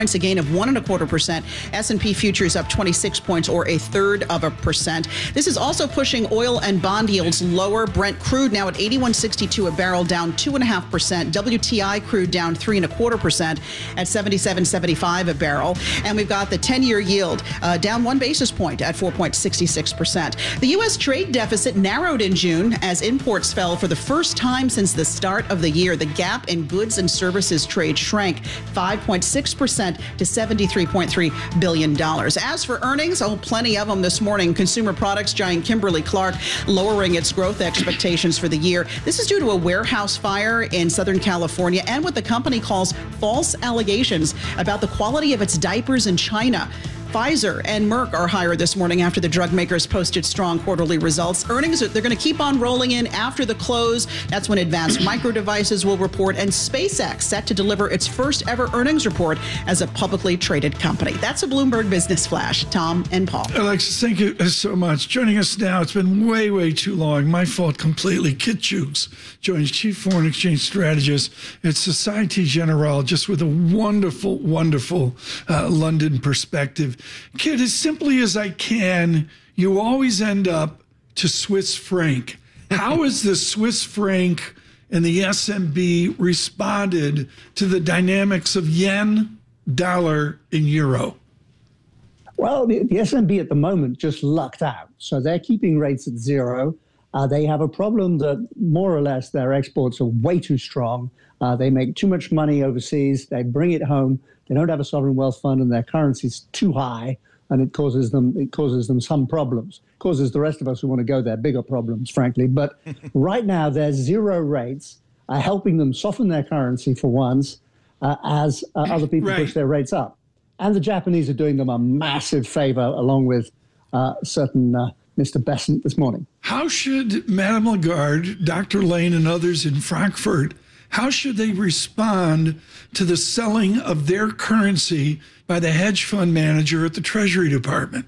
A gain of 1.25%. S&P futures up 26 points, or 0.33%. This is also pushing oil and bond yields lower. Brent crude now at $81.62 a barrel, down 2.5%. WTI crude down 3.25% at $77.75 a barrel. And we've got the 10-year yield down 1 basis point at 4.66%. The U.S. trade deficit narrowed in June as imports fell for the first time since the start of the year. The gap in goods and services trade shrank 5.6% to $73.3 billion. As for earnings, plenty of them this morning. Consumer products giant Kimberly-Clark lowering its growth expectations for the year. This is due to a warehouse fire in Southern California and what the company calls false allegations about the quality of its diapers in China. Pfizer and Merck are higher this morning after the drug makers posted strong quarterly results. Earnings, they're going to keep on rolling in after the close. That's when Advanced Micro Devices will report, and SpaceX set to deliver its first ever earnings report as a publicly traded company. That's a Bloomberg Business Flash. Tom and Paul. Alexis, thank you so much. Joining us now, it's been way too long. My fault completely. Kit Jukes joins Chief Foreign Exchange Strategist at Societe Generale, just with a wonderful London perspective. Kit, as simply as I can, you always end up to Swiss franc. How has the Swiss franc and the SMB responded to the dynamics of yen, dollar, and euro? Well, the SMB at the moment just lucked out. So they're keeping rates at zero. They have a problem that more or less their exports are way too strong. They make too much money overseas. They bring it home. They don't have a sovereign wealth fund, and their currency is too high, and it causes them some problems. It causes the rest of us who want to go there bigger problems, frankly. But right now, their zero rates are helping them soften their currency for once, as other people push their rates up. And the Japanese are doing them a massive favor, along with certain Mr. Bessent this morning. How should Madame Lagarde, Dr. Lane, and others in Frankfurt, how should they respond to the selling of their currency by the hedge fund manager at the Treasury Department?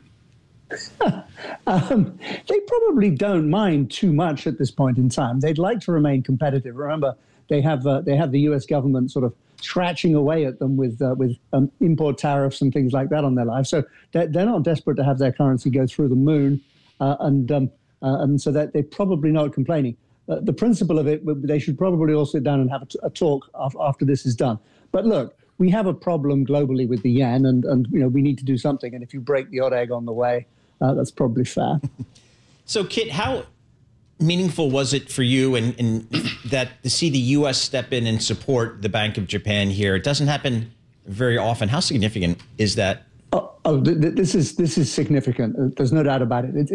They probably don't mind too much at this point in time. They'd like to remain competitive. Remember, they have the U.S. government sort of scratching away at them with import tariffs and things like that on their lives. So they're not desperate to have their currency go through the moon, and so that they're probably not complaining. The principle of it, they should probably all sit down and have a talk after this is done. But look, we have a problem globally with the yen, and we need to do something. And if you break the odd egg on the way, that's probably fair. So, Kit, how meaningful was it for you and that to see the U.S. step in and support the Bank of Japan here? It doesn't happen very often. How significant is that? This is significant. There's no doubt about it.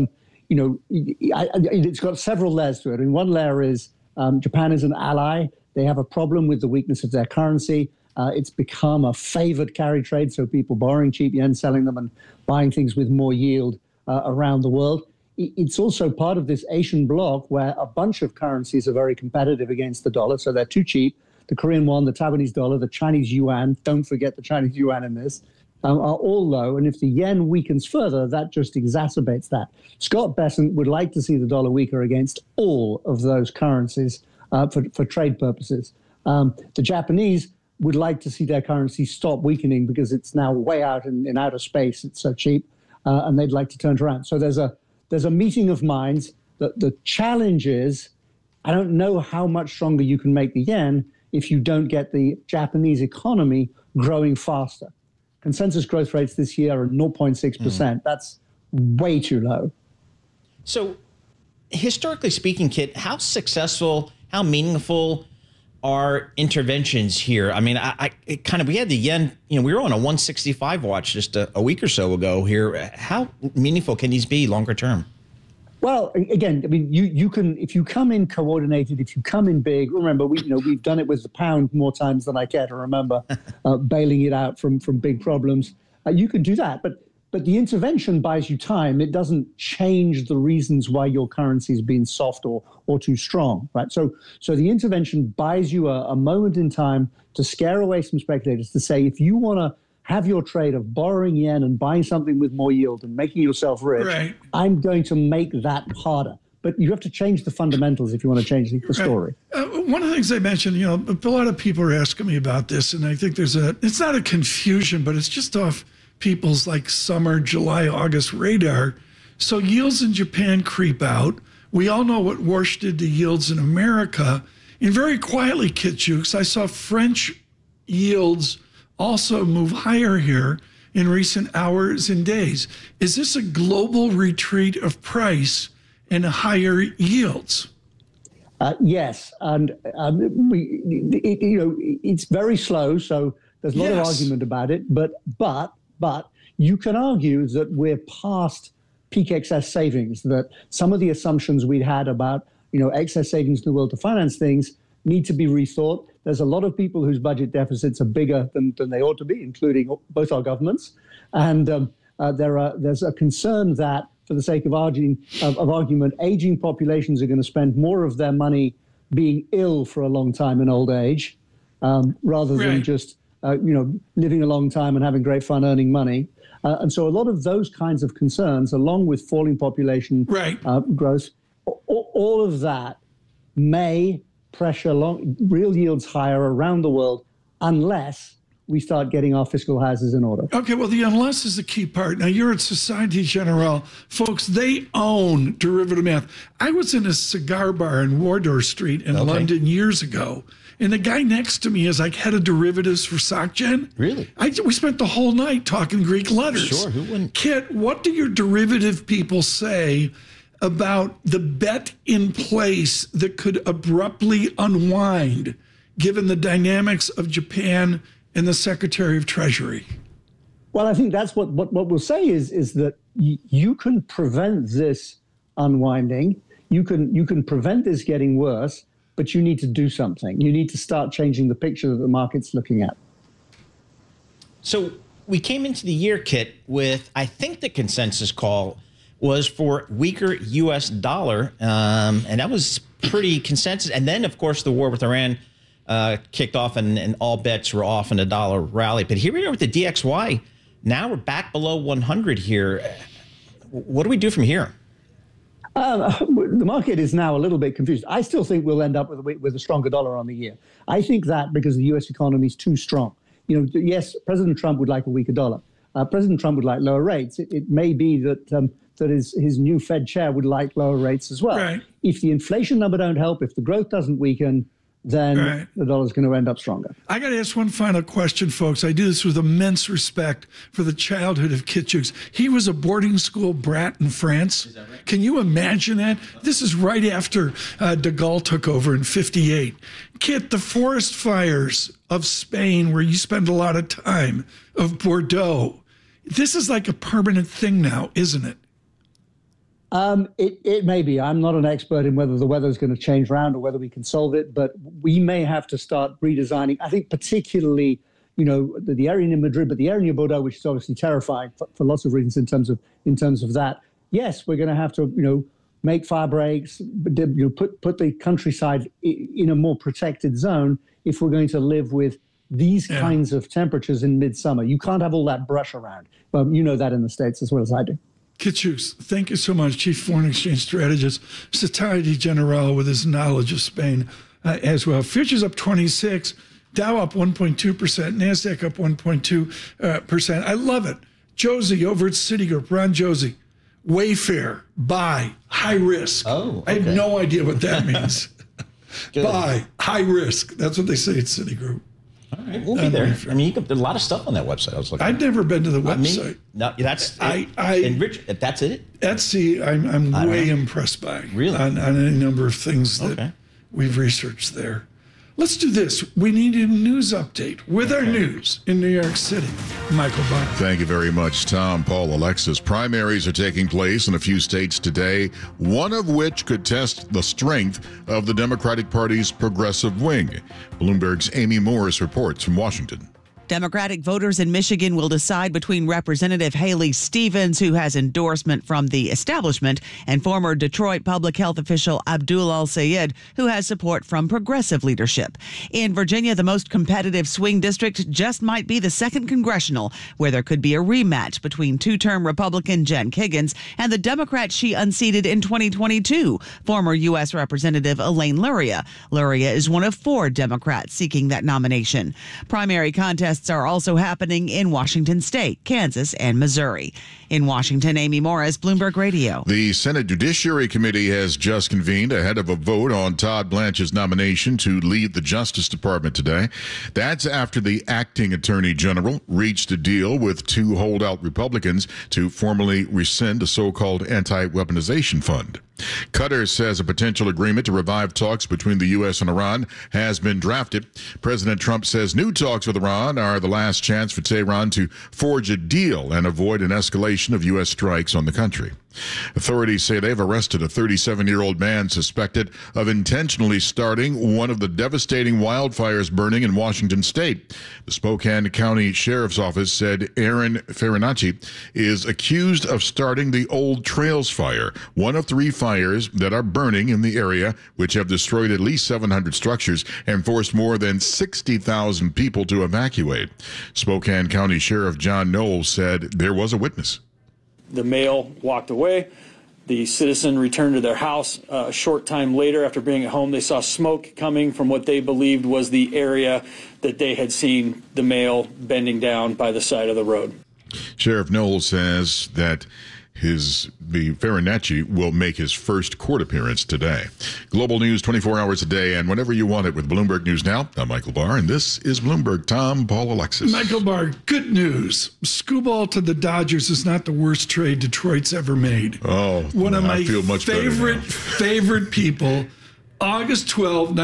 It's got several layers to it. And one layer is Japan is an ally. They have a problem with the weakness of their currency. It's become a favored carry trade, so people borrowing cheap yen, selling them, and buying things with more yield around the world. It's also part of this Asian bloc where a bunch of currencies are very competitive against the dollar, so they're too cheap. The Korean won, the Taiwanese dollar, the Chinese yuan, don't forget the Chinese yuan in this, are all low. And if the yen weakens further, that just exacerbates that. Scott Bessent would like to see the dollar weaker against all of those currencies for trade purposes. The Japanese would like to see their currency stop weakening because it's now way out in outer space. It's so cheap, and they'd like to turn it around. So there's a meeting of minds. The challenge is, I don't know how much stronger you can make the yen if you don't get the Japanese economy growing faster. Consensus growth rates this year are 0.6%. That's way too low. So historically speaking, Kit, how successful, how meaningful are interventions here? I mean, we had the yen, we were on a 165 watch just a week or so ago here. How meaningful can these be longer term? Well, again, I mean, you can, if you come in coordinated, if you come in big. Remember, we've done it with the pound more times than I care to remember, bailing it out from big problems. You can do that, but the intervention buys you time. It doesn't change the reasons why your currency is being soft or too strong, right? So the intervention buys you a moment in time to scare away some speculators, to say, if you want to have your trade of borrowing yen and buying something with more yield and making yourself rich, right, I'm going to make that harder. But you have to change the fundamentals if you want to change the story. one of the things I mentioned, a lot of people are asking me about this, and I think it's not a confusion, but it's just off people's like summer, July, August radar. So yields in Japan creep out. We all know what Warsh did to yields in America. And very quietly, Kit Jukes, I saw French yields also move higher here in recent hours and days. Is this a global retreat of price and higher yields? Yes, and it's very slow, so there's a lot of argument about it. But you can argue that we're past peak excess savings. That some of the assumptions we'd had about excess savings in the world to finance things need to be rethought. There's a lot of people whose budget deficits are bigger than they ought to be, including both our governments, and there's a concern that, for the sake of argument, aging populations are going to spend more of their money being ill for a long time in old age, rather than just living a long time and having great fun earning money. And so a lot of those kinds of concerns, along with falling population growth, all of that may pressure real yields higher around the world unless we start getting our fiscal houses in order. Okay, well, the unless is the key part. Now, you're at Societe Generale. Folks, they own derivative math. I was in a cigar bar in Wardour Street in London years ago, and the guy next to me is like head of derivatives for SocGen. Really? We spent the whole night talking Greek letters. Sure, who wouldn't? Kit, what do your derivative people say about the bet in place that could abruptly unwind given the dynamics of Japan and the Secretary of Treasury? Well, I think that's what we'll say is that you can prevent this unwinding. You can prevent this getting worse, but you need to do something. You need to start changing the picture that the market's looking at. So we came into the year, Kit, with, I think the consensus call was for weaker U.S. dollar, and that was pretty consensus. And then, of course, the war with Iran kicked off, and all bets were off in the dollar rally. But here we are with the DXY. Now we're back below 100 here. What do we do from here? The market is now a little bit confused. I still think we'll end up with a stronger dollar on the year. I think that because the U.S. economy is too strong. Yes, President Trump would like a weaker dollar. President Trump would like lower rates. It may be that his new Fed chair would like lower rates as well. Right. If the inflation number don't help, if the growth doesn't weaken, then the dollar's going to end up stronger. I got to ask one final question, folks. I do this with immense respect for the childhood of Kit Jukes. He was a boarding school brat in France. Is that right? Can you imagine that? This is right after de Gaulle took over in 58. Kit, the forest fires of Spain, where you spend a lot of time, of Bordeaux, this is like a permanent thing now, isn't it? It may be. I'm not an expert in whether the weather's going to change around or whether we can solve it, but we may have to start redesigning. I think particularly, the area in Madrid, but the area in Bordeaux, which is obviously terrifying for lots of reasons in terms of that. Yes, we're going to have to, make fire breaks, put the countryside in a more protected zone if we're going to live with these kinds of temperatures in midsummer. You can't have all that brush around. You know that in the States as well as I do. Kit Jukes, thank you so much, Chief Foreign Exchange Strategist, Societe Generale, with his knowledge of Spain as well. Futures up 26, Dow up 1.2%, NASDAQ up 1.2%. I love it. Josie over at Citigroup, Ron Josie, Wayfair, buy, high risk. Oh, okay. I have no idea what that means. Buy, high risk. That's what they say at Citigroup. All right, we'll be there. I mean, there's a lot of stuff on that website. I was looking. I've never been to the website. No, that's and Rich, that's it. Etsy, I'm way impressed by. Really, on any number of things that we've researched there. Let's do this. We need a news update with our news in New York City. Michael Barr. Thank you very much, Tom. Paul, Alexis. Primaries are taking place in a few states today, one of which could test the strength of the Democratic Party's progressive wing. Bloomberg's Amy Morris reports from Washington. Democratic voters in Michigan will decide between Representative Haley Stevens, who has endorsement from the establishment, and former Detroit public health official Abdul Al-Sayed, who has support from progressive leadership. In Virginia, the most competitive swing district just might be the 2nd Congressional, where there could be a rematch between two-term Republican Jen Kiggans and the Democrat she unseated in 2022, former U.S. Representative Elaine Luria. Luria is one of 4 Democrats seeking that nomination. Primary contests are also happening in Washington State, Kansas, and Missouri. In Washington, Amy Morris, Bloomberg Radio. The Senate Judiciary Committee has just convened ahead of a vote on Todd Blanche's nomination to lead the Justice Department today. That's after the acting Attorney General reached a deal with 2 holdout Republicans to formally rescind a so-called anti-weaponization fund. Qatar says a potential agreement to revive talks between the U.S. and Iran has been drafted. President Trump says new talks with Iran are the last chance for Tehran to forge a deal and avoid an escalation of U.S. strikes on the country. Authorities say they've arrested a 37-year-old man suspected of intentionally starting one of the devastating wildfires burning in Washington state. The Spokane County Sheriff's Office said Aaron Farinacci is accused of starting the Old Trails Fire, one of 3 fires that are burning in the area, which have destroyed at least 700 structures and forced more than 60,000 people to evacuate. Spokane County Sheriff John Knowles said there was a witness. The male walked away. The citizen returned to their house. A short time later, after being at home, they saw smoke coming from what they believed was the area that they had seen the male bending down by the side of the road. Sheriff Knowles says that the Farinacci will make his first court appearance today. Global news 24 hours a day and whenever you want it with Bloomberg News Now. I'm Michael Barr, and this is Bloomberg. Tom, Paul, Alexis. Michael Barr, good news. Skubal to the Dodgers is not the worst trade Detroit's ever made. Oh, one of my favorite people. August 12,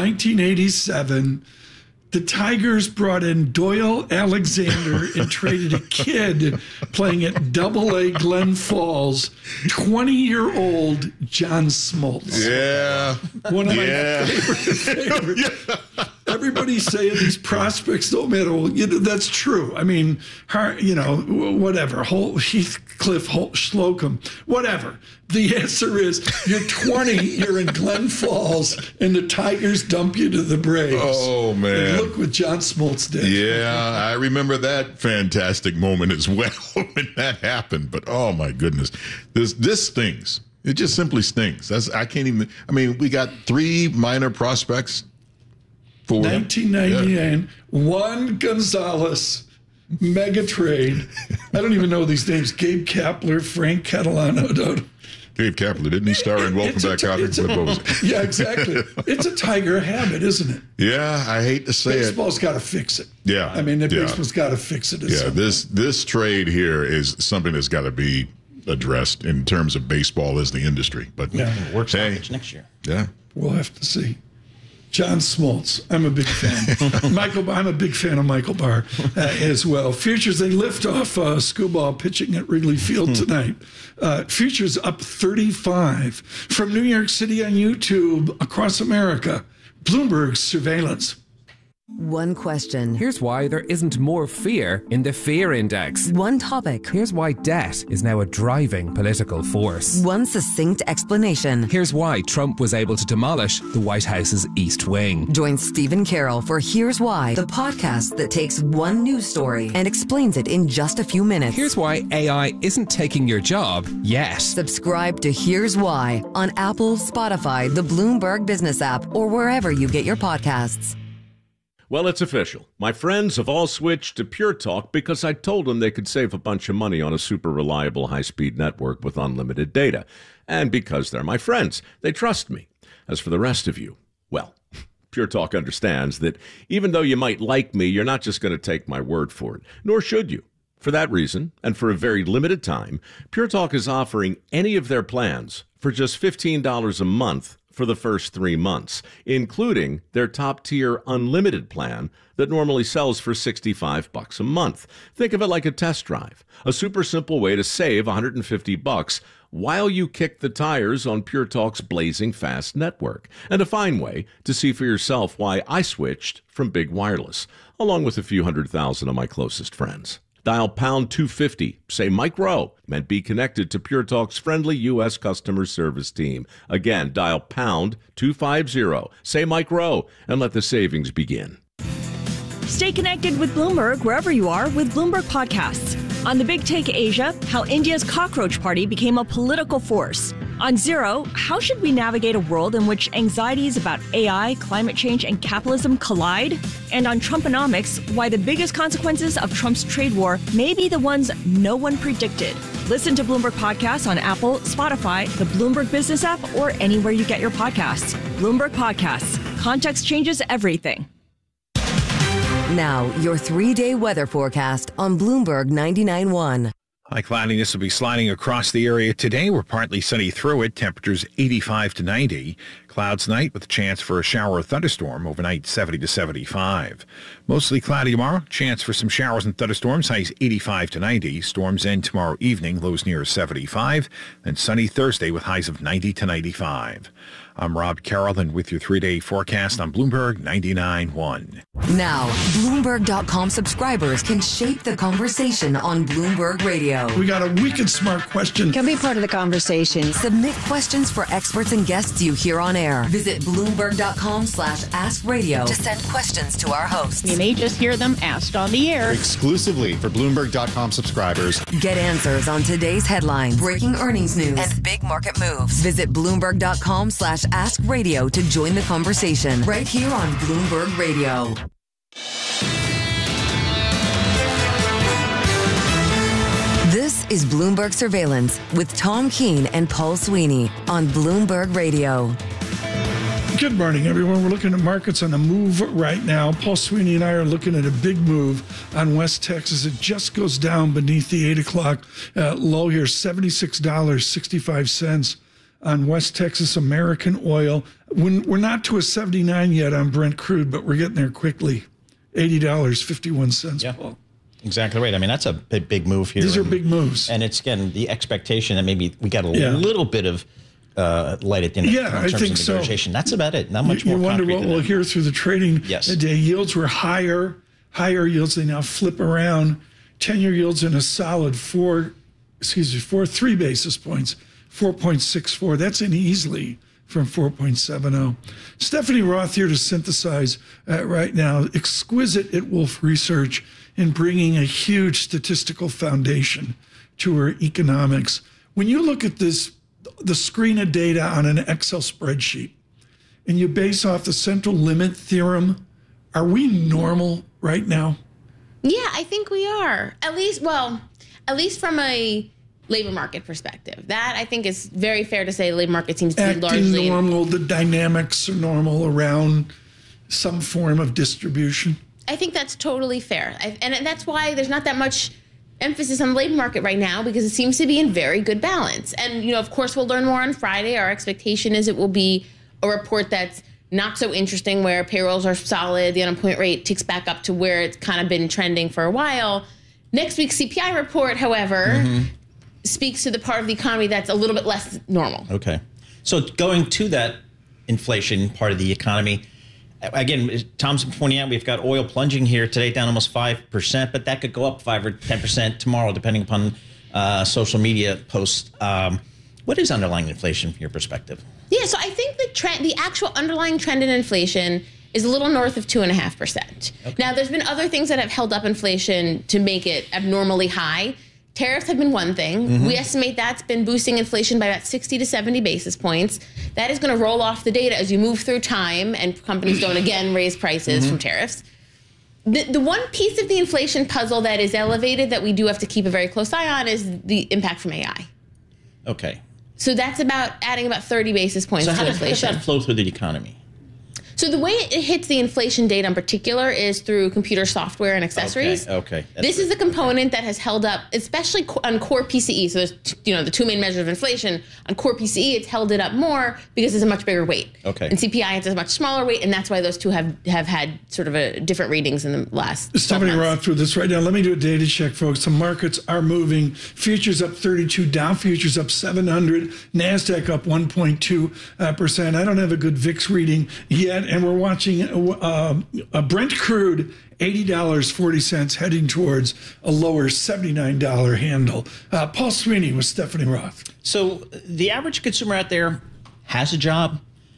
1987. The Tigers brought in Doyle Alexander and traded a kid playing at Double-A Glen Falls, 20-year-old John Smoltz. Yeah. One of my favorite. Yeah. Everybody's saying these prospects don't matter. Well, that's true. I mean, whatever. Heathcliff, Slocum, whatever. The answer is you're 20, you're in Glen Falls, and the Tigers dump you to the Braves. Oh, man. And look what John Smoltz did. Yeah, I remember that fantastic moment as well when that happened. But, oh, my goodness. This stings. It just simply stings. We got 3 minor prospects. 1999, Juan Gonzalez, mega trade. I don't even know these names. Gabe Kapler, Frank Catalano. Gabe Kapler, didn't he star in Welcome Back, Kotter? Yeah, exactly. It's a Tiger habit, isn't it? Yeah, I hate to say Baseball's got to fix it. Yeah. I mean, baseball's got to fix it. Yeah, this trade here is something that's got to be addressed in terms of baseball as the industry. But it works next year. Yeah. We'll have to see. John Smoltz, I'm a big fan. I'm a big fan of Michael Barr as well. Futures, they lift off Skubal pitching at Wrigley Field tonight. Futures up 35 from New York City on YouTube across America. Bloomberg surveillance. One question. Here's why there isn't more fear in the fear index. One topic. Here's why debt is now a driving political force. One succinct explanation. Here's why Trump was able to demolish the White House's East Wing. Join Stephen Carroll for Here's Why, the podcast that takes one news story and explains it in just a few minutes. Here's why AI isn't taking your job yet. Subscribe to Here's Why on Apple, Spotify, the Bloomberg Business app, or wherever you get your podcasts. Well, it's official. My friends have all switched to Pure Talk because I told them they could save a bunch of money on a super reliable high-speed network with unlimited data. And because they're my friends, they trust me. As for the rest of you, well, Pure Talk understands that even though you might like me, you're not just going to take my word for it, nor should you. For that reason, and for a very limited time, Pure Talk is offering any of their plans for just $15 a month for the first 3 months, including their top-tier unlimited plan that normally sells for $65 a month. Think of it like a test drive, a super simple way to save $150 while you kick the tires on Pure Talk's blazing fast network, and a fine way to see for yourself why I switched from Big Wireless, along with a few 100,000 of my closest friends. Dial pound 250, say Mike Rowe, and be connected to Pure Talk's friendly U.S. customer service team. Again, dial pound 250, say Mike Rowe, and let the savings begin. Stay connected with Bloomberg wherever you are with Bloomberg Podcasts. On The Big Take Asia, how India's cockroach party became a political force. On Zero, how should we navigate a world in which anxieties about AI, climate change, and capitalism collide? And on Trumponomics, why the biggest consequences of Trump's trade war may be the ones no one predicted. Listen to Bloomberg Podcasts on Apple, Spotify, the Bloomberg Business app, or anywhere you get your podcasts. Bloomberg Podcasts. Context changes everything. Now, your 3-day weather forecast on Bloomberg 99.1. High cloudiness will be sliding across the area today. We're partly sunny through it. Temperatures 85 to 90. Clouds tonight with a chance for a shower or thunderstorm. Overnight 70 to 75. Mostly cloudy tomorrow. Chance for some showers and thunderstorms. Highs 85 to 90. Storms end tomorrow evening. Lows near 75. Then sunny Thursday with highs of 90 to 95. I'm Rob Carroll, and with your 3-day forecast on Bloomberg 99.1. Now, Bloomberg.com subscribers can shape the conversation on Bloomberg Radio. We got a Wicked Smart question. Can be part of the conversation. Submit questions for experts and guests you hear on air. Visit Bloomberg.com/AskRadio to send questions to our hosts. You may just hear them asked on the air. Exclusively for Bloomberg.com subscribers. Get answers on today's headlines, breaking earnings news, and big market moves. Visit Bloomberg.com/AskRadio to join the conversation right here on Bloomberg Radio. This is Bloomberg Surveillance with Tom Keene and Paul Sweeney on Bloomberg Radio. Good morning, everyone. We're looking at markets on the move right now. Paul Sweeney and I are looking at a big move on West Texas. It just goes down beneath the 8 o'clock low here, $76.65 on West Texas American oil. We're not to a 79 yet on Brent crude, but we're getting there quickly. $80.51. Yeah. Paul. Exactly right. I mean, that's a big move here. These are big moves. And it's, again, the expectation that maybe we got a little bit of light at the end in terms of negotiation. That's about it. Not much more. You wonder what we'll hear through the trading day. Yields were higher yields. They now flip around. 10-year yields in a solid 3 basis points, 4.64. That's in easily from 4.70. Stephanie Roth here to synthesize right now. Exquisite at Wolf Research in bringing a huge statistical foundation to her economics. When you look at this, the screen of data on an Excel spreadsheet, and you base off the central limit theorem, are we normal right now? Yeah, I think we are. At least from a labor market perspective. That, I think, is very fair to say. The labor market seems to be largely normal. The dynamics are normal around some form of distribution. I think that's totally fair. And that's why there's not that much emphasis on the labor market right now, because it seems to be in very good balance. And, of course, we'll learn more on Friday. Our expectation is it will be a report that's not so interesting, where payrolls are solid, the unemployment rate ticks back up to where it's kind of been trending for a while. Next week's CPI report, however, speaks to the part of the economy that's a little bit less normal. Okay. So going to that inflation part of the economy, again, Tom's pointing out we've got oil plunging here today, down almost 5%, but that could go up 5 or 10% tomorrow, depending upon social media posts. What is underlying inflation from your perspective? Yeah, so I think the actual underlying trend in inflation is a little north of 2.5%. Okay. Now, there's been other things that have held up inflation to make it abnormally high. Tariffs have been one thing. We estimate that's been boosting inflation by about 60 to 70 basis points. That is going to roll off the data as you move through time and companies don't, again, raise prices from tariffs. The one piece of the inflation puzzle that is elevated that we do have to keep a very close eye on is the impact from AI. Okay. So that's adding about 30 basis points to inflation. How does that flow through the economy? So the way it hits the inflation data in particular is through computer software and accessories. Okay. This is the component that has held up, especially on core PCE. So there's, the two main measures of inflation. On core PCE, it's held it up more because it's a much bigger weight. Okay. And CPI, it's a much smaller weight, and that's why those two have had sort of a different readings in the last. Stephanie Roth through this right now. Let me do a data check, folks. The markets are moving. Futures up 32, Dow futures up 700, NASDAQ up 1.2%. I don't have a good VIX reading yet, and we're watching a Brent crude, $80.40, heading towards a lower $79 handle. Paul Sweeney with Stephanie Roth. So the average consumer out there has a job,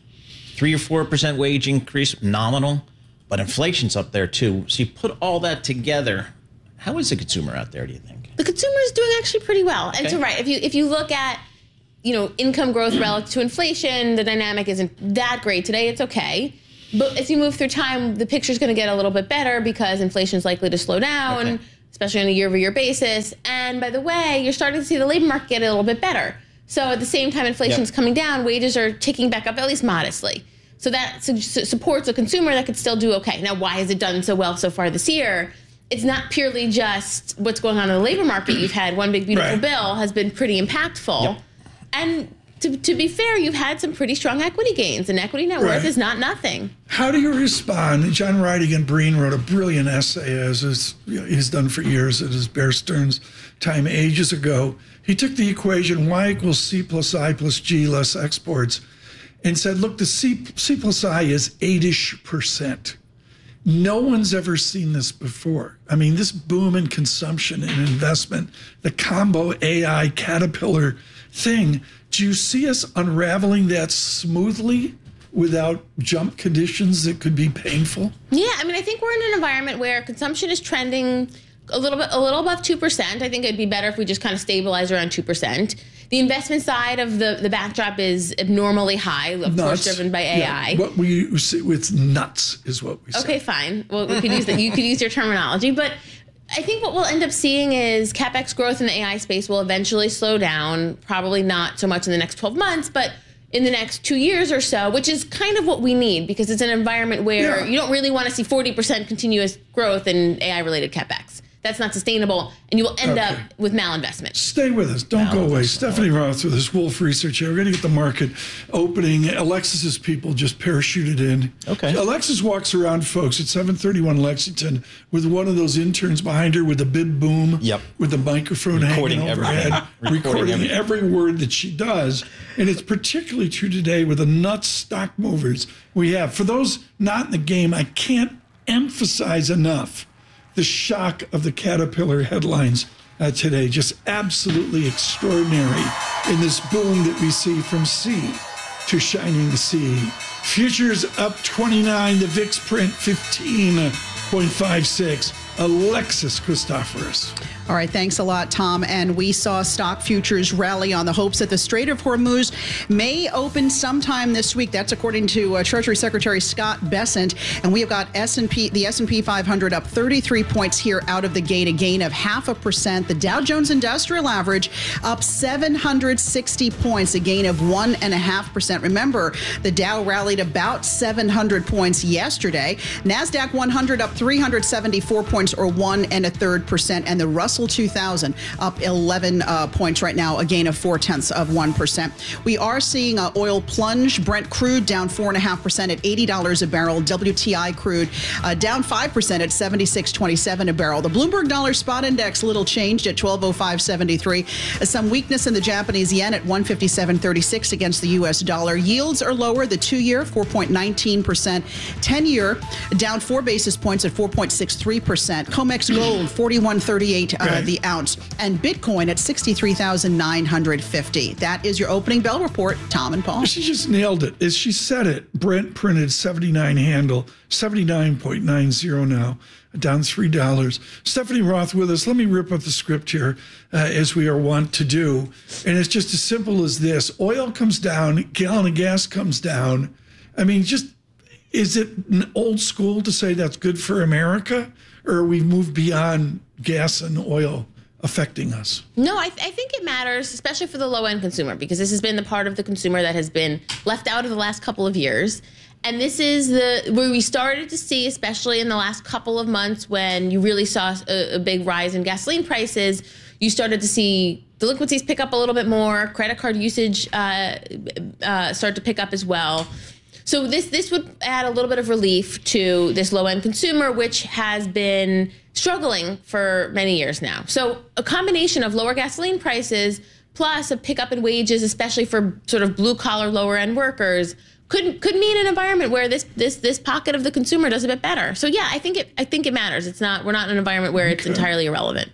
3 or 4% wage increase, nominal, but inflation's up there too. So you put all that together, how is the consumer out there, do you think? The consumer is doing actually pretty well. Okay. And so, right, if you look at, income growth relative to inflation, the dynamic isn't that great today. It's okay. But as you move through time, the picture's going to get a little bit better because inflation is likely to slow down, especially on a year-over-year basis. And by the way, you're starting to see the labor market get a little bit better. So at the same time inflation's coming down, wages are ticking back up, at least modestly. So that supports a consumer that could still do okay. Now, why has it done so well so far this year? It's not purely just what's going on in the labor market. You've had one big, beautiful bill has been pretty impactful. Yep. And to be fair, you've had some pretty strong equity gains, and equity net worth is not nothing. How do you respond? John Reidigan-Breen wrote a brilliant essay, as he's done for years at his Bear Stearns time ages ago. He took the equation Y equals C plus I plus G less exports and said, look, the C plus I is 8-ish%. No one's ever seen this before. I mean, this boom in consumption and investment, the combo AI caterpillar thing, do you see us unraveling that smoothly without jump conditions that could be painful? Yeah, I mean, I think we're in an environment where consumption is trending a little above 2%. I think it'd be better if we just kind of stabilize around 2%. The investment side of the backdrop is abnormally high, of course, driven by AI. Yeah, what we say with nuts is what we say. Okay, fine. Well, we could use that. You could use your terminology, but I think what we'll end up seeing is CapEx growth in the AI space will eventually slow down, probably not so much in the next 12 months, but in the next 2 years or so, which is kind of what we need because it's an environment where you don't really want to see 40% continuous growth in AI-related CapEx. That's not sustainable, and you will end up with malinvestment. Stay with us. Don't go away. Stephanie Roth with this Wolf Research here. We're going to get the market opening. Alexis's people just parachuted in. Okay. Alexis walks around, folks, at 731 Lexington with one of those interns behind her with a bib boom, with the microphone hanging overhead, recording every word that she does. And it's particularly true today with the nuts stock movers we have. For those not in the game, I can't emphasize enough the shock of the Caterpillar headlines today. Just absolutely extraordinary in this boom that we see from sea to shining sea. Futures up 29, the VIX print 15.56. Alexis Christoforous. All right, thanks a lot, Tom. And we saw stock futures rally on the hopes that the Strait of Hormuz may open sometime this week. That's according to Treasury Secretary Scott Bessent. And we have got the S&P 500 up 33 points here out of the gate, a gain of 0.5%. The Dow Jones Industrial Average up 760 points, a gain of 1.5%. Remember, the Dow rallied about 700 points yesterday. NASDAQ 100 up 374 points, or 1.33%, and the Russell 2000 up 11 points right now, a gain of 0.4%. We are seeing oil plunge. Brent crude down 4.5% at $80 a barrel. WTI crude down 5% at $76.27 a barrel. The Bloomberg Dollar Spot Index little changed at 1205.73. Some weakness in the Japanese yen at 157.36 against the U.S. dollar. Yields are lower. The 2-year 4.19%, 10-year down 4 basis points at 4.63%. COMEX gold 41.38 the ounce, and Bitcoin at 63,950. That is your opening bell report, Tom and Paul. She just nailed it. As she said it, Brent printed 79 handle, 79.90 now, down $3. Stephanie Roth with us. Let me rip up the script here, as we are wont to do. And it's just as simple as this. Oil comes down, gallon of gas comes down. I mean, is it old school to say that's good for America? Or are we moved beyond gas and oil affecting us? No, I think it matters, especially for the low-end consumer, because this has been the part of the consumer that has been left out of the last couple of years. And this is where we started to see, especially in the last couple of months when you really saw a big rise in gasoline prices, you started to see delinquencies pick up a little bit more, credit card usage start to pick up as well. So this would add a little bit of relief to this low-end consumer, which has been struggling for many years now. So a combination of lower gasoline prices plus a pickup in wages, especially for sort of blue-collar, lower-end workers, could mean an environment where this pocket of the consumer does a bit better. So yeah, I think it matters. We're not in an environment where it's entirely irrelevant.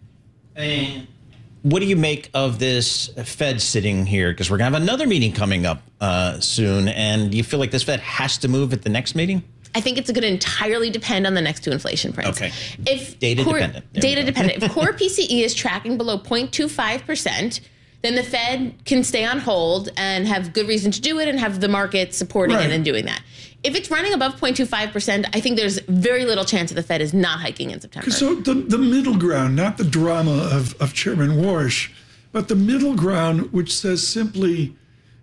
And what do you make of this Fed sitting here? Because we're going to have another meeting coming up soon. And do you feel like this Fed has to move at the next meeting? I think it's going to entirely depend on the next two inflation prints. Okay. If data dependent. If core PCE is tracking below 0.25%, then the Fed can stay on hold and have good reason to do it and have the market supporting it and doing that. If it's running above 0.25%, I think there's very little chance that the Fed is not hiking in September. So the middle ground, not the drama of Chairman Warsh, but the middle ground, which says simply,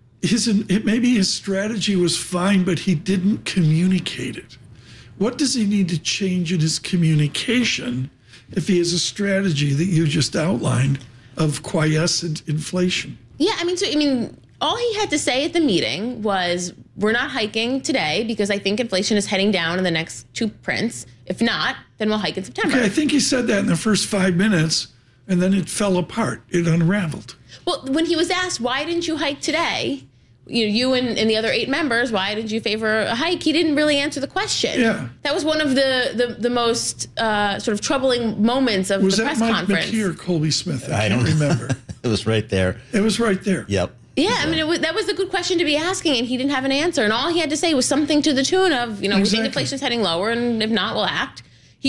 maybe his strategy was fine, but he didn't communicate it. What does he need to change in his communication if he has a strategy that you just outlined of quiescent inflation? Yeah, all he had to say at the meeting was, we're not hiking today because I think inflation is heading down in the next two prints. If not, then we'll hike in September. Okay, I think he said that in the first 5 minutes, and then it fell apart. It unraveled. Well, when he was asked, why didn't you hike today? You and the other 8 members, why did you favor a hike? He didn't really answer the question. Yeah. That was one of the most sort of troubling moments of the press conference. Was that Mike McKee or Colby Smith? I don't remember. It was right there. It was right there. Yep. Yeah, that was a good question to be asking, and he didn't have an answer. And all he had to say was something to the tune of, we think inflation's heading lower, and if not, we'll act.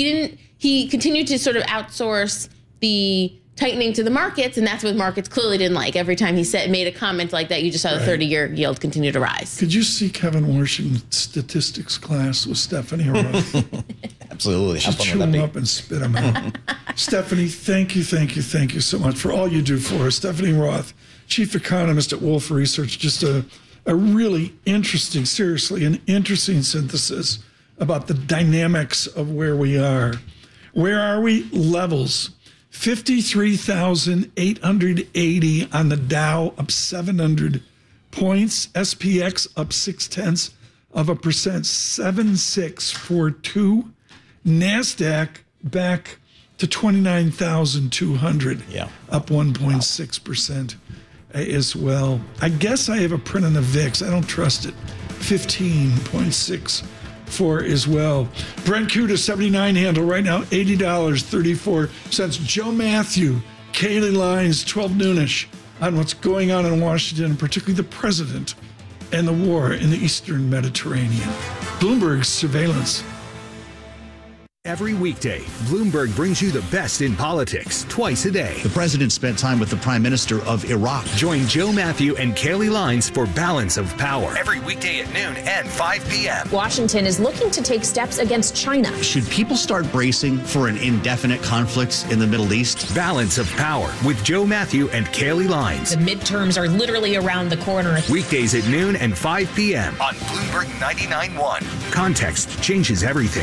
He continued to sort of outsource the tightening to the markets, and that's what markets clearly didn't like. Every time he made a comment like that, you just saw the 30-year yield continue to rise. Could you see Kevin Warsh in statistics class with Stephanie Roth? Absolutely. Just chew them up and spit them out. Stephanie, thank you so much for all you do for us. Stephanie Roth, chief economist at Wolfe Research, just a really interesting, seriously, an interesting synthesis about the dynamics of where we are. Where are we? Levels. 53,880 on the Dow, up 700 points. SPX up 0.6%, 7642. NASDAQ back to 29,200, up 1.6% as well. I guess I have a print on the VIX. I don't trust it. 15.64 as well. Brent Crude, 79 handle right now, $80.34. Joe Matthew, Kaylee Lines, 12 noonish on what's going on in Washington, particularly the president and the war in the Eastern Mediterranean. Bloomberg Surveillance. Every weekday, Bloomberg brings you the best in politics twice a day. The president spent time with the prime minister of Iraq. Join Joe Matthew and Kaylee Lines for Balance of Power. Every weekday at noon and 5 p.m. Washington is looking to take steps against China. Should people start bracing for an indefinite conflict in the Middle East? Balance of Power with Joe Matthew and Kaylee Lines. The midterms are literally around the corner. Weekdays at noon and 5 p.m. on Bloomberg 99.1. Context changes everything.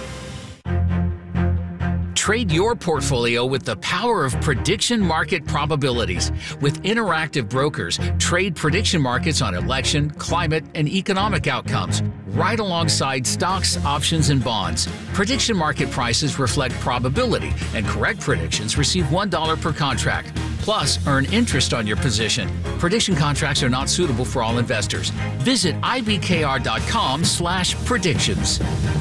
Trade your portfolio with the power of prediction market probabilities. With Interactive Brokers, trade prediction markets on election, climate, and economic outcomes, right alongside stocks, options, and bonds. Prediction market prices reflect probability, and correct predictions receive $1 per contract. Plus, earn interest on your position. Prediction contracts are not suitable for all investors. Visit ibkr.com/predictions.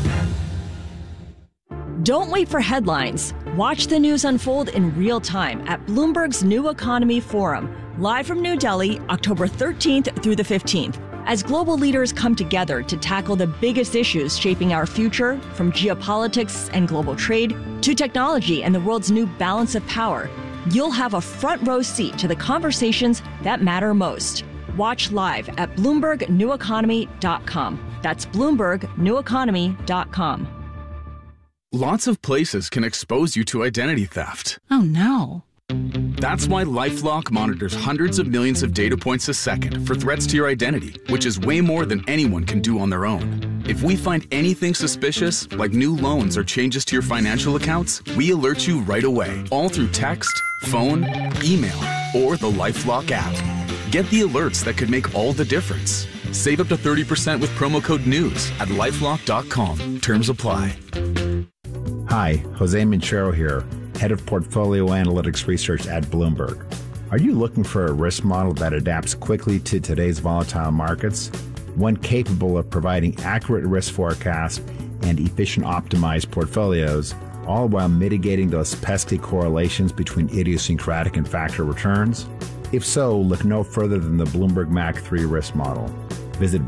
Don't wait for headlines. Watch the news unfold in real time at Bloomberg's New Economy Forum, live from New Delhi, October 13th through the 15th. As global leaders come together to tackle the biggest issues shaping our future, from geopolitics and global trade to technology and the world's new balance of power, you'll have a front row seat to the conversations that matter most. Watch live at BloombergNewEconomy.com. That's BloombergNewEconomy.com. Lots of places can expose you to identity theft. Oh no. That's why LifeLock monitors hundreds of millions of data points a second for threats to your identity, which is way more than anyone can do on their own. If we find anything suspicious, like new loans or changes to your financial accounts, we alert you right away, all through text, phone, email, or the LifeLock app. Get the alerts that could make all the difference. Save up to 30% with promo code NEWS at LifeLock.com. Terms apply. Hi, Jose Manchero here, Head of Portfolio Analytics Research at Bloomberg. Are you looking for a risk model that adapts quickly to today's volatile markets? One capable of providing accurate risk forecasts and efficient optimized portfolios, all while mitigating those pesky correlations between idiosyncratic and factor returns? If so, look no further than the Bloomberg Mac 3 risk model. Visit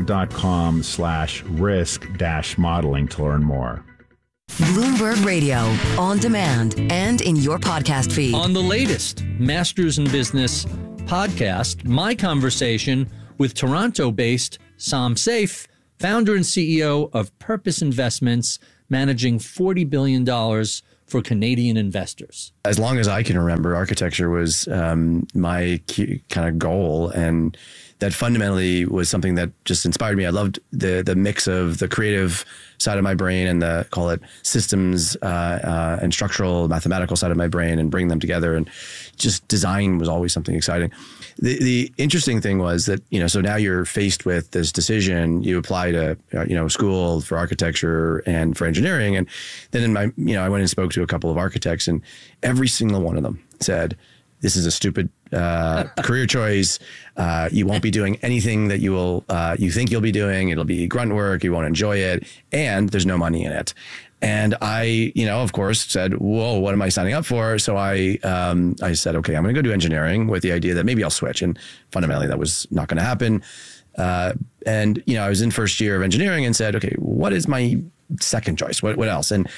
Bloomberg.com/risk-modeling to learn more. Bloomberg Radio, on demand and in your podcast feed. On the latest Masters in Business podcast, my conversation with Toronto-based Sam Saif, founder and CEO of Purpose Investments, managing $40 billion for Canadian investors. As long as I can remember, architecture was my kind of goal, and that fundamentally was something that just inspired me. I loved the mix of the creative side of my brain and the, call it, systems and structural mathematical side of my brain, and bring them together. And just design was always something exciting. The interesting thing was that, so now you're faced with this decision. You apply to, school for architecture and for engineering. And then in my, I went and spoke to a couple of architects, and every single one of them said, this is a stupid career choice. You won't be doing anything that you think you'll be doing. It'll be grunt work. You won't enjoy it. And there's no money in it. And I, of course, said, whoa, what am I signing up for? So I said, okay, I'm going to go do engineering with the idea that maybe I'll switch. And fundamentally, that was not going to happen. And I was in first year of engineering and said, okay, what is my second choice? What else? And,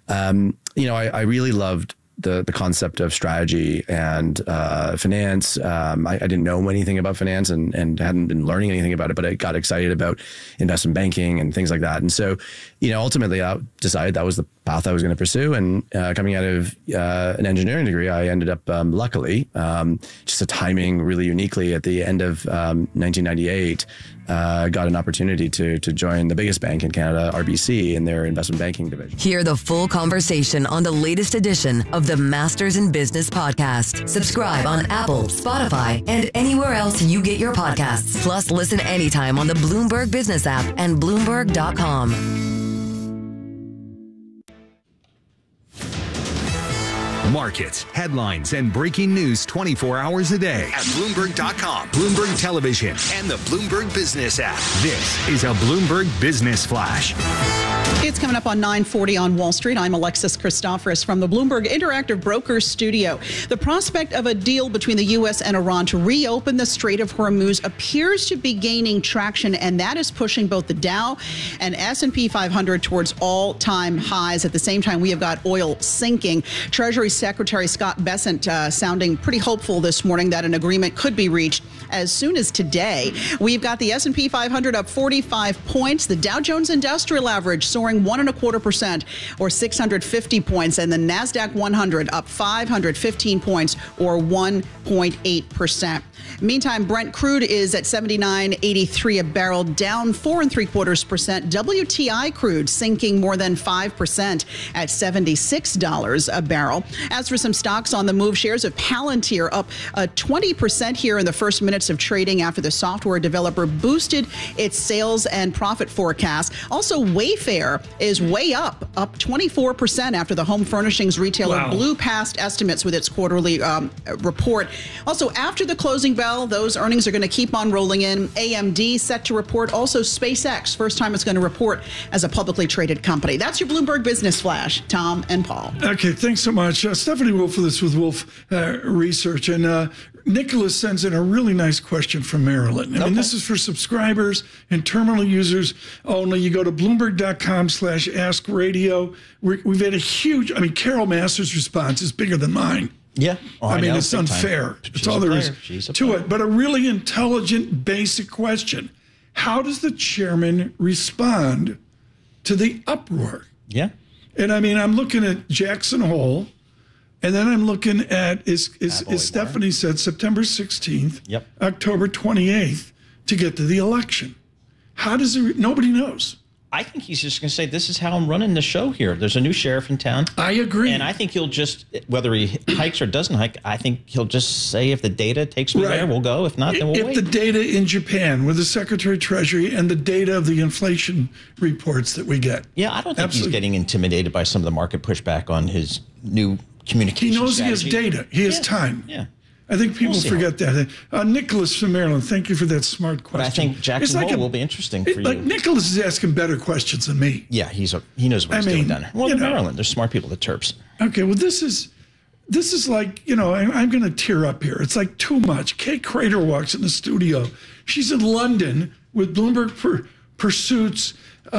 I really loved the concept of strategy and finance. I didn't know anything about finance and hadn't been learning anything about it, but I got excited about investment banking and things like that. And so, ultimately I decided that was the path I was going to pursue. And coming out of an engineering degree, I ended up, luckily, just a timing really uniquely at the end of 1998, got an opportunity to join the biggest bank in Canada, RBC, in their investment banking division. Hear the full conversation on the latest edition of the Masters in Business podcast. Subscribe on Apple, Spotify, and anywhere else you get your podcasts. Plus, listen anytime on the Bloomberg Business app and Bloomberg.com. Markets, headlines, and breaking news 24 hours a day at Bloomberg.com, Bloomberg Television, and the Bloomberg Business app. This is a Bloomberg Business Flash. It's coming up on 9:40 on Wall Street. I'm Alexis Christoforous from the Bloomberg Interactive Brokers studio. The prospect of a deal between the U.S. and Iran to reopen the Strait of Hormuz appears to be gaining traction, and that is pushing both the Dow and S&P 500 towards all-time highs. At the same time, we have got oil sinking. Treasury Secretary Scott Bessent sounding pretty hopeful this morning that an agreement could be reached as soon as today. We've got the S&P 500 up 45 points, the Dow Jones Industrial Average soaring 1.25% or 650 points, and the NASDAQ 100 up 515 points or 1.8%. Meantime, Brent crude is at $79.83 a barrel, down 4.75%. WTI crude sinking more than 5% at $76 a barrel. As for some stocks on the move, shares of Palantir up 20% here in the first minutes of trading after the software developer boosted its sales and profit forecast. Also, Wayfair is way up 24% after the home furnishings retailer blew past estimates with its quarterly report. Also, after the closing bell, those earnings are going to keep on rolling in. AMD set to report. Also, SpaceX, first time it's going to report as a publicly traded company. That's your Bloomberg Business Flash. Tom and Paul. Okay, thanks so much. Stephanie Wolf with us with Wolf Research. And Nicholas sends in a really nice question from Maryland. I mean, this is for subscribers and terminal users only. You go to Bloomberg.com/AskRadio. We've had a huge, Carol Masters' response is bigger than mine. Yeah. It's unfair. That's all there is to it. But a really intelligent, basic question. How does the chairman respond to the uproar? Yeah. And I'm looking at Jackson Hole, And then I'm looking at, as Stephanie said, September 16th, October 28th to get to the election. How does it, nobody knows. I think he's just going to say, this is how I'm running the show here. There's a new sheriff in town. I agree. And I think he'll just, whether he hikes or doesn't hike, I think he'll just say, if the data takes me there, we'll go. If not, then we'll wait. If the data in Japan with the Secretary of Treasury and the data of the inflation reports that we get. Yeah, I don't think he's getting intimidated by some of the market pushback on his new communication He knows strategy. he has data. He has time. Yeah. I think people forget that. Nicholas from Maryland, thank you for that smart question. But I think Jackson Hole will be interesting for you. Like Nicholas is asking better questions than me. Yeah, he knows what he's doing down there. Well, in Maryland, there's smart people, the Terps. Okay, well, this is like, I'm going to tear up here. It's like too much. Kate Crater walks in the studio. She's in London with Bloomberg Pursuits.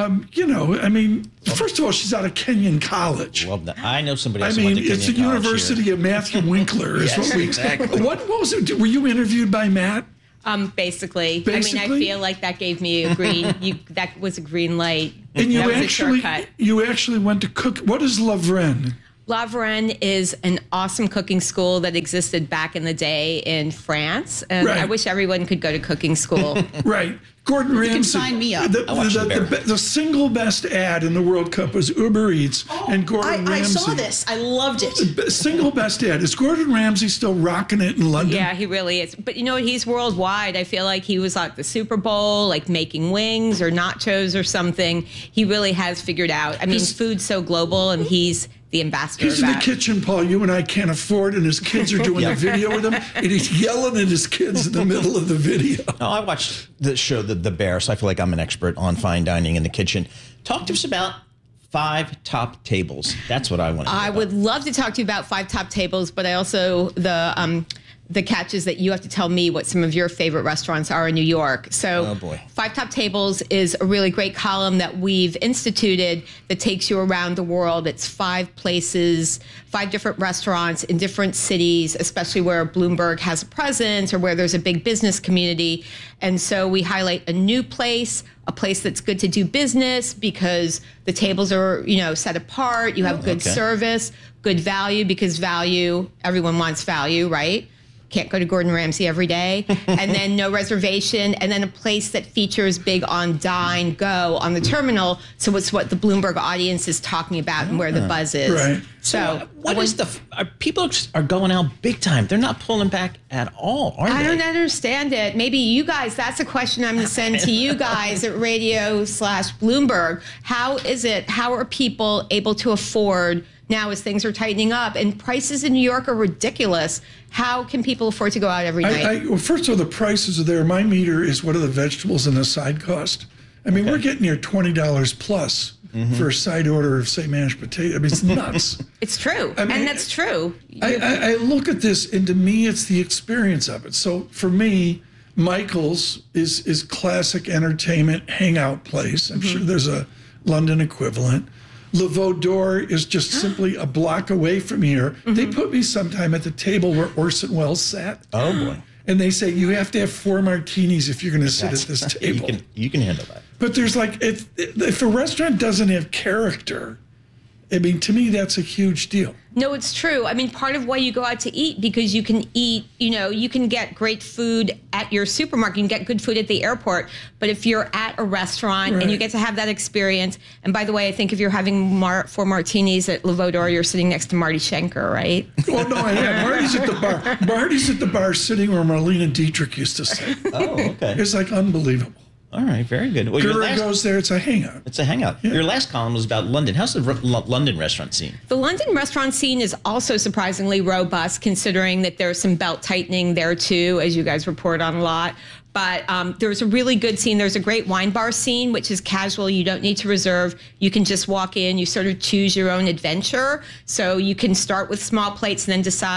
First of all, she's out of Kenyon College. Love that. I know somebody else who went to Kenyon it's the College University of Matthew Winkler. Yes, is what we, exactly. What was it? Were you interviewed by Matt? Basically. I mean, I feel like that gave me a green. That was a green light. And that was a shortcut. You actually went to cook. What is La Vraine? La Vraine is an awesome cooking school that existed back in the day in France, and I wish everyone could go to cooking school. Right. Gordon Ramsay. You can sign me up. The single best ad in the World Cup was Uber Eats and Gordon Ramsay. I saw this. I loved it. Single best ad. Is Gordon Ramsay still rocking it in London? Yeah, he really is. But he's worldwide. I feel like he was at the Super Bowl, like making wings or nachos or something. He really has figured out. I mean, food's so global, and he's the ambassador. He's in the kitchen, Paul, you and I can't afford, and his kids are doing the video with him, and he's yelling at his kids in the middle of the video. No, I watched the show, The Bear, so I feel like I'm an expert on fine dining in the kitchen. Talk to us about 5 top tables. That's what I want to know. I would love to talk to you about 5 top tables, but I also, the catch is that you have to tell me what some of your favorite restaurants are in New York. So 5 Top Tables is a really great column that we've instituted that takes you around the world. It's 5 places, 5 different restaurants in different cities, especially where Bloomberg has a presence or where there's a big business community. And so we highlight a new place, a place that's good to do business because the tables are, set apart. You have good service, good value, because value, everyone wants value, right? Can't go to Gordon Ramsay every day. And then no reservation. And then a place that features big on Dine Go on the terminal. So it's what the Bloomberg audience is talking about and where the buzz is. Right. So people are going out big time. They're not pulling back at all, are they? I don't understand it. Maybe you guys, that's a question I'm going to send to you guys at radio/Bloomberg. How are people able to afford now as things are tightening up and prices in New York are ridiculous? How can people afford to go out every night? Well, first of all, the prices are there. My meter is what are the vegetables and the side cost. I mean, we're getting near $20 plus for a side order of, say, mashed potato. I mean, it's nuts. It's true. And that's true. I look at this, and to me, it's the experience of it. So for me, Michael's is classic entertainment hangout place. I'm sure there's a London equivalent. Le Veau d'Or is just simply a block away from here. They put me sometime at the table where Orson Welles sat. Oh, boy. And they say, you have to have 4 martinis if you're going to sit at this table. You can handle that. But there's if a restaurant doesn't have character, I mean, to me, that's a huge deal. No, it's true. I mean, part of why you go out to eat, because you can eat, you can get great food at your supermarket, you can get good food at the airport. But if you're at a restaurant and you get to have that experience, and by the way, I think if you're having 4 martinis at Le Veau d'Or, you're sitting next to Marty Schenker, right? Well, no, I am. Marty's at the bar. Marty's at the bar sitting where Marlene Dietrich used to sit. Oh, okay. It's like unbelievable. All right, very good. Well, Gura goes there. It's a hangout. It's a hangout. Yeah. Your last column was about London. How's the London restaurant scene? The London restaurant scene is also surprisingly robust, considering that there's some belt tightening there, too, as you guys report on a lot. But there's a really good scene. There's a great wine bar scene, which is casual. You don't need to reserve. You can just walk in. You sort of choose your own adventure. So you can start with small plates and then decide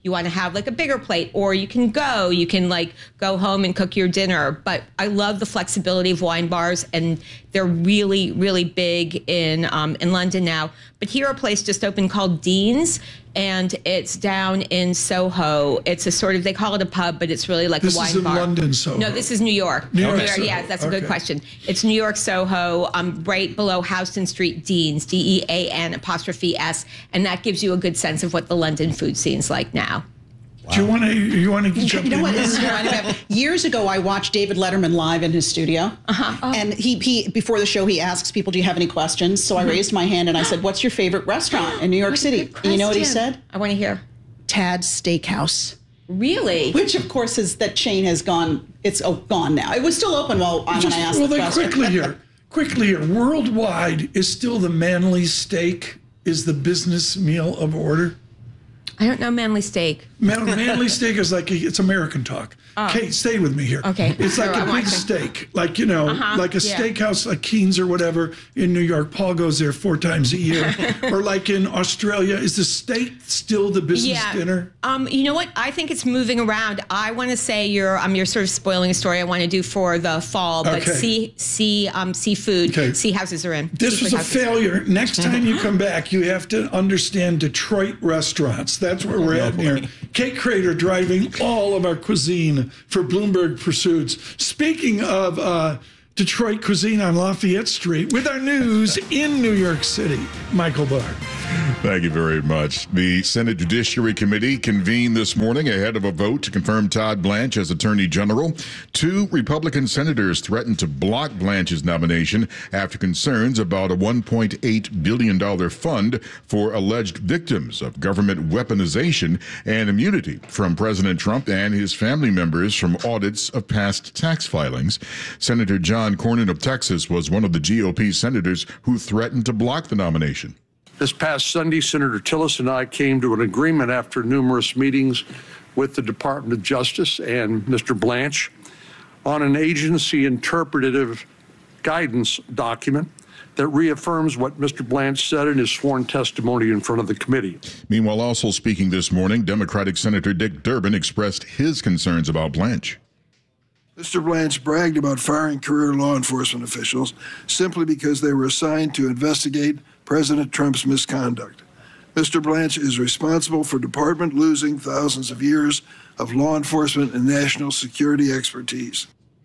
you want to have like a bigger plate, or you can like go home and cook your dinner. But I love the flexibility of wine bars, and they're really, really big in London now. But here a place just opened called Dean's, and it's down in Soho. It's a sort of, they call it a pub, but it's really like a wine bar. This is in London, Soho. No, this is New York. New York, yeah, that's a good question. It's New York, Soho, right below Houston Street, Dean's, DEAN''S, and that gives you a good sense of what the London food scene's like now. Wow. Do you want to jump in? You know what? This is years ago, I watched David Letterman live in his studio, and he before the show he asks people, "Do you have any questions?" So I raised my hand and I said, "What's your favorite restaurant in New York City?" And you know what he said? I want to hear. Tad's Steakhouse. Really? Which, of course, is that chain has gone. It's gone now. It was still open when I asked the question. Quickly here. Worldwide, is still the Manly steak is the business meal of order? I don't know Manly steak. Manly steak is like, it's American talk. Kate, stay with me here. Okay. It's like a big steak, like, like a steakhouse like Keen's or whatever in New York. Paul goes there 4 times a year. Or like in Australia, is the steak still the business dinner? You know what? I think it's moving around. I want to say you're sort of spoiling a story I want to do for the fall, but seafood, sea houses are in. This was a failure. Next time you come back, you have to understand Detroit restaurants. That's where we're at here. Kate Crater driving all of our cuisine for Bloomberg Pursuits. Speaking of Detroit cuisine on Lafayette Street, with our news in New York City, Michael Barr. Thank you very much. The Senate Judiciary Committee convened this morning ahead of a vote to confirm Todd Blanche as Attorney General. 2 Republican senators threatened to block Blanche's nomination after concerns about a $1.8 billion fund for alleged victims of government weaponization and immunity from President Trump and his family members from audits of past tax filings. Senator John Cornyn of Texas was one of the GOP senators who threatened to block the nomination. This past Sunday, Senator Tillis and I came to an agreement after numerous meetings with the Department of Justice and Mr. Blanche on an agency interpretative guidance document that reaffirms what Mr. Blanche said in his sworn testimony in front of the committee. Meanwhile, also speaking this morning, Democratic Senator Dick Durbin expressed his concerns about Blanche. Mr. Blanche bragged about firing career law enforcement officials simply because they were assigned to investigate President Trump's misconduct. Mr. Blanche is responsible for department losing thousands of years of law enforcement and national security expertise.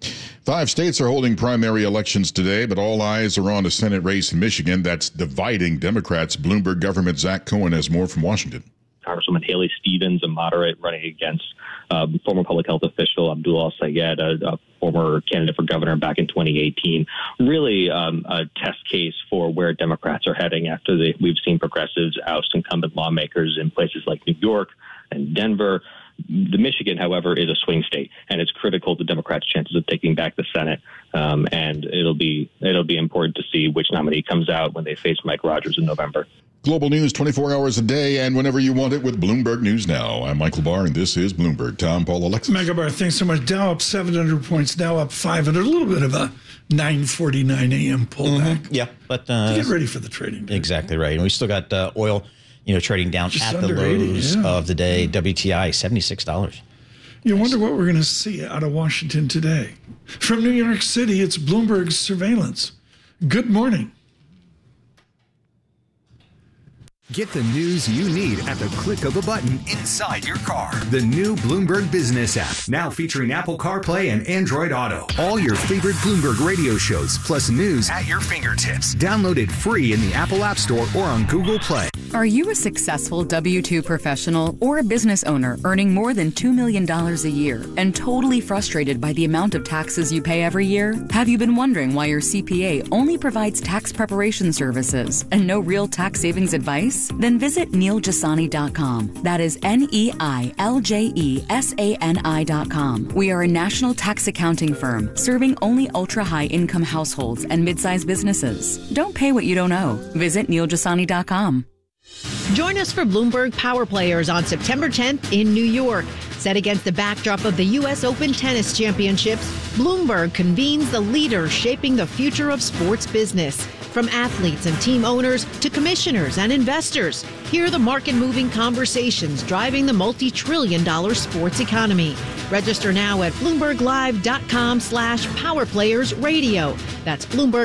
5 states are holding primary elections today, but all eyes are on a Senate race in Michigan that's dividing Democrats. Bloomberg government Zach Cohen has more from Washington. Congresswoman Haley Stevens, a moderate, running against former public health official Abdul Al-Sayed, a former candidate for governor back in 2018. Really a test case for where Democrats are heading after we've seen progressives oust incumbent lawmakers in places like New York and Denver. The Michigan, however, is a swing state, and it's critical to Democrats' chances of taking back the Senate. And it'll be important to see which nominee comes out when they face Mike Rogers in November. Global news 24 hours a day and whenever you want it with Bloomberg News Now. I'm Michael Barr, and this is Bloomberg. Tom, Paul, Alexis. Michael Barr, thanks so much. Dow up 700 points, Dow up 500. A little bit of a 9:49 a.m. pullback. Yeah, but get ready for the trading day. Exactly right. And we still got oil, trading down just at the lows of the day. WTI $76. You wonder what we're going to see out of Washington today. From New York City, it's Bloomberg's Surveillance. Good morning. Get the news you need at the click of a button inside your car. The new Bloomberg Business app, now featuring Apple CarPlay and Android Auto. All your favorite Bloomberg radio shows, plus news at your fingertips. Download it free in the Apple App Store or on Google Play. Are you a successful W-2 professional or a business owner earning more than $2 million a year and totally frustrated by the amount of taxes you pay every year? Have you been wondering why your CPA only provides tax preparation services and no real tax savings advice? Then visit NeilJasani.com. That is NeilJasani.com. We are a national tax accounting firm serving only ultra-high income households and mid-sized businesses. Don't pay what you don't owe. Visit NeilJasani.com. Join us for Bloomberg Power Players on September 10th in New York. Set against the backdrop of the U.S. Open Tennis Championships, Bloomberg convenes the leaders shaping the future of sports business. From athletes and team owners to commissioners and investors, hear the market-moving conversations driving the multi-trillion-dollar sports economy. Register now at BloombergLive.com/PowerPlayersRadio. That's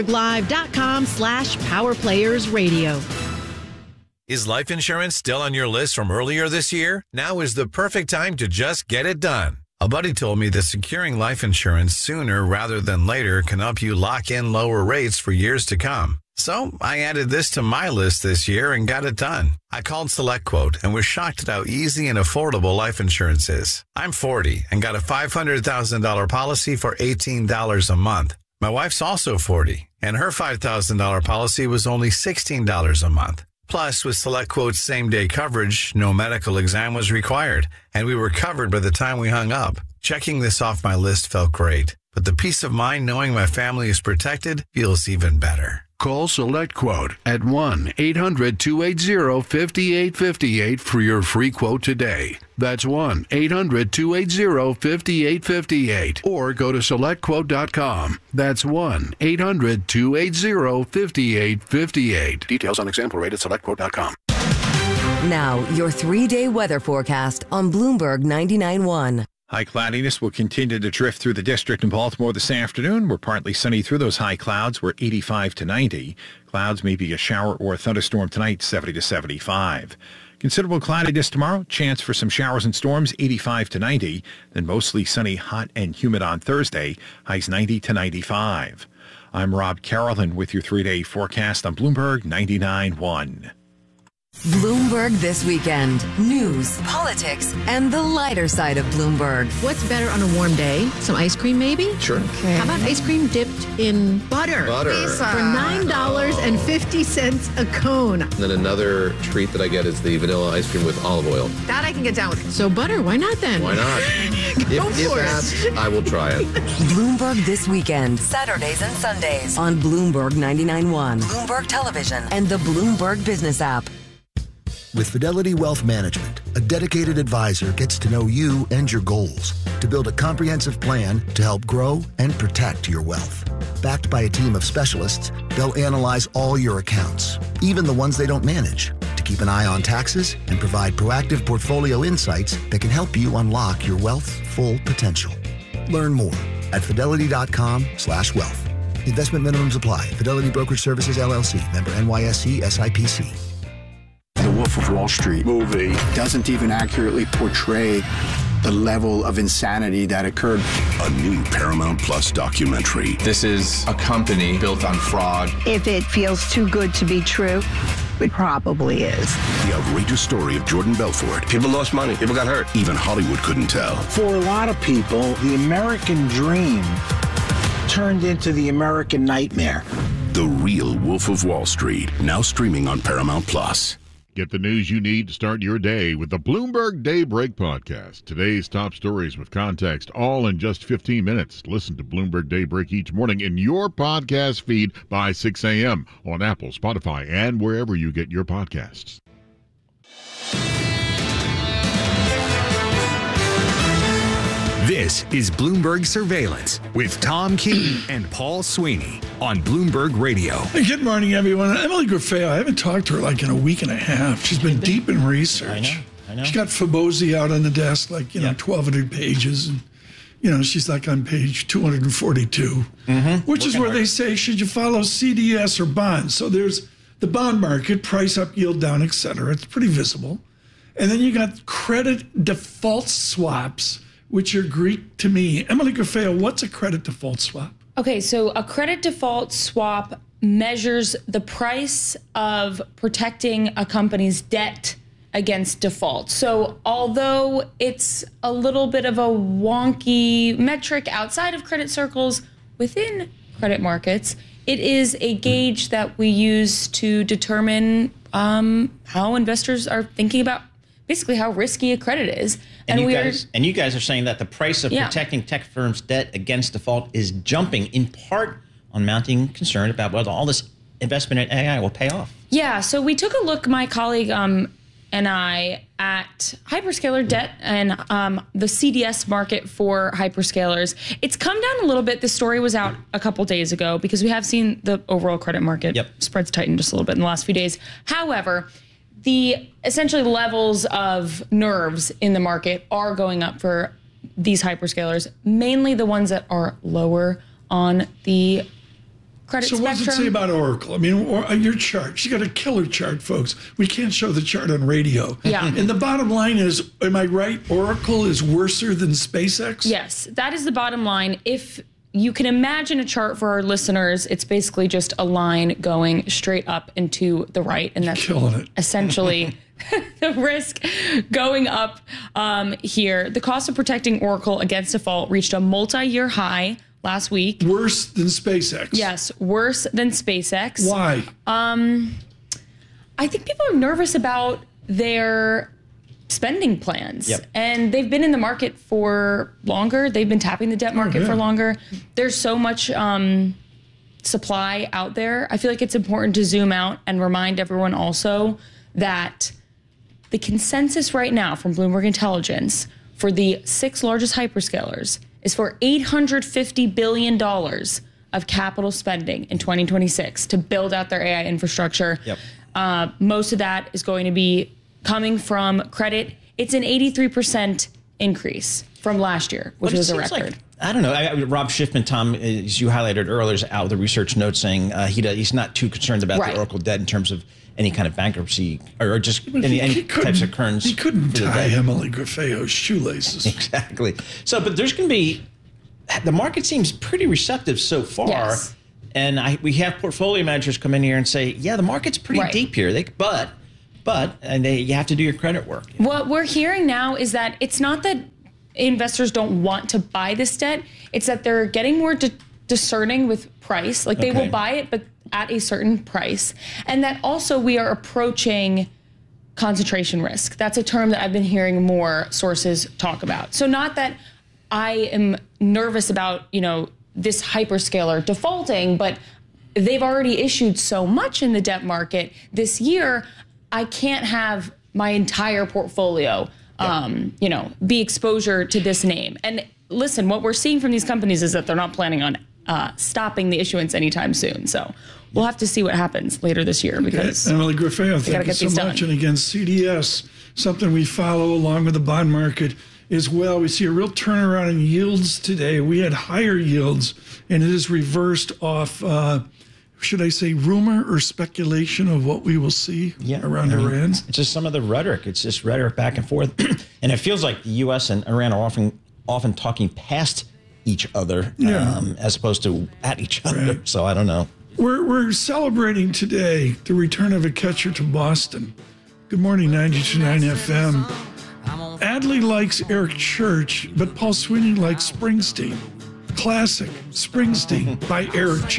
BloombergLive.com/PowerPlayersRadio. Is life insurance still on your list from earlier this year? Now is the perfect time to just get it done. A buddy told me that securing life insurance sooner rather than later can help you lock in lower rates for years to come. So I added this to my list this year and got it done. I called SelectQuote and was shocked at how easy and affordable life insurance is. I'm 40 and got a $500,000 policy for $18 a month. My wife's also 40 and her $5,000 policy was only $16 a month. Plus, with SelectQuote's same-day coverage, no medical exam was required, and we were covered by the time we hung up. Checking this off my list felt great, but the peace of mind knowing my family is protected feels even better. Call SelectQuote at 1-800-280-5858 for your free quote today. That's 1-800-280-5858. Or go to SelectQuote.com. That's 1-800-280-5858. Details on example rate at SelectQuote.com. Now, your 3-day weather forecast on Bloomberg 99.1. High cloudiness will continue to drift through the district in Baltimore this afternoon. We're partly sunny through those high clouds. We're 85 to 90. Clouds may be a shower or a thunderstorm tonight, 70 to 75. Considerable cloudiness tomorrow. Chance for some showers and storms, 85 to 90. Then mostly sunny, hot, and humid on Thursday. Highs 90 to 95. I'm Rob Carolyn with your 3-day forecast on Bloomberg 99.1. Bloomberg This Weekend. News, politics, and the lighter side of Bloomberg. What's better on a warm day? Some ice cream, maybe? Sure. Okay. How about ice cream dipped in butter? Pizza. For $9.50 a cone. And then another treat that I get is the vanilla ice cream with olive oil. That I can get down with. So butter, why not then? Why not? If asked, I will try it. Bloomberg This Weekend. Saturdays and Sundays on Bloomberg 99.1, Bloomberg Television, and the Bloomberg Business app. With Fidelity Wealth Management, a dedicated advisor gets to know you and your goals to build a comprehensive plan to help grow and protect your wealth. Backed by a team of specialists, they'll analyze all your accounts, even the ones they don't manage, to keep an eye on taxes and provide proactive portfolio insights that can help you unlock your wealth's full potential. Learn more at fidelity.com/wealth. Investment minimums apply. Fidelity Brokerage Services, LLC. Member NYSE SIPC. The Wolf of Wall Street movie doesn't even accurately portray the level of insanity that occurred. A new Paramount Plus documentary. This is a company built on fraud. If it feels too good to be true, it probably is. The outrageous story of Jordan Belfort. People lost money. People got hurt. Even Hollywood couldn't tell. For a lot of people, the American dream turned into the American nightmare. The Real Wolf of Wall Street, now streaming on Paramount Plus. Get the news you need to start your day with the Bloomberg Daybreak podcast. Today's top stories with context, all in just 15 minutes. Listen to Bloomberg Daybreak each morning in your podcast feed by 6 a.m. on Apple, Spotify, and wherever you get your podcasts. This is Bloomberg Surveillance with Tom Keene and Paul Sweeney on Bloomberg Radio. Hey, good morning, everyone. Emily Grafeo, I haven't talked to her like in a week and a half. She's been deep in research. I know. She's got Fibonacci out on the desk, like, 1,200 pages. And, she's like on page 242, which is where they say, should you follow CDS or bonds? So there's the bond market, price up, yield down, et cetera. It's pretty visible. And then you got credit default swaps, which are Greek to me. Emily Grafeo, what's a credit default swap? Okay, so a credit default swap measures the price of protecting a company's debt against default. So although it's a little bit of a wonky metric outside of credit circles, within credit markets, it is a gauge that we use to determine how investors are thinking about basically how risky a credit is. And you guys are saying that the price of protecting tech firms' debt against default is jumping, in part on mounting concern about whether all this investment in AI will pay off. Yeah, so we took a look, my colleague and I at hyperscaler debt and the CDS market for hyperscalers. It's come down a little bit. This story was out a couple days ago because we have seen the overall credit market spreads tighten just a little bit in the last few days. However, the essentially levels of nerves in the market are going up for these hyperscalers, mainly the ones that are lower on the credit spectrum. So what does it say about Oracle? I mean, your chart, she got a killer chart, folks. We can't show the chart on radio. Yeah. And the bottom line is, am I right? Oracle is worser than SpaceX? Yes, that is the bottom line. If you can imagine a chart for our listeners, it's basically just a line going straight up and to the right. And that's essentially the risk going up here. The cost of protecting Oracle against default reached a multi-year high last week. Worse than SpaceX. Yes, worse than SpaceX. Why? I think people are nervous about their spending plans. And they've been in the market for longer. They've been tapping the debt market for longer. There's so much supply out there. I feel like it's important to zoom out and remind everyone also that the consensus right now from Bloomberg Intelligence for the 6 largest hyperscalers is for $850 billion of capital spending in 2026 to build out their AI infrastructure. Most of that is going to be coming from credit. It's an 83% increase from last year, which was a record. I don't know. Rob Schiffman, Tom, as you highlighted earlier, is out with the research note saying he's not too concerned about the Oracle debt in terms of any kind of bankruptcy or just any types of currents. He couldn't tie Emily Grafeo's shoelaces. Exactly. So, but there's going to be, the market seems pretty receptive so far. Yes. And we have portfolio managers come in here and say, yeah, the market's pretty deep here. You have to do your credit work. What we're hearing now is that it's not that investors don't want to buy this debt. It's that they're getting more discerning with price. Like they will buy it, but at a certain price. And that also we are approaching concentration risk. That's a term that I've been hearing more sources talk about. So not that I am nervous about, this hyperscaler defaulting, but they've already issued so much in the debt market this year. I can't have my entire portfolio, be exposure to this name. And listen, what we're seeing from these companies is that they're not planning on stopping the issuance anytime soon. So we'll have to see what happens later this year because Emily Grafeo, thank you so much. And again, CDS, something we follow along with the bond market as well. We see a real turnaround in yields today. We had higher yields, and it is reversed off, should I say, rumor or speculation of what we will see around Iran? It's just some of the rhetoric. It's just rhetoric back and forth. And it feels like the U.S. and Iran are often talking past each other as opposed to at each other. Right. So I don't know. We're celebrating today the return of a catcher to Boston. Good morning, 92.9 FM. Adley likes Eric Church, but Paul Sweeney likes Springsteen. Classic Springsteen by Eric Church.